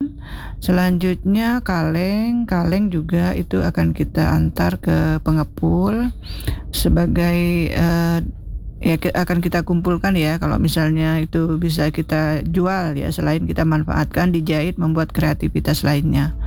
Selanjutnya kaleng, kaleng juga itu akan kita antar ke pengepul sebagai akan kita kumpulkan ya. Kalau misalnya itu bisa kita jual ya, selain kita manfaatkan dijahit membuat kreativitas lainnya.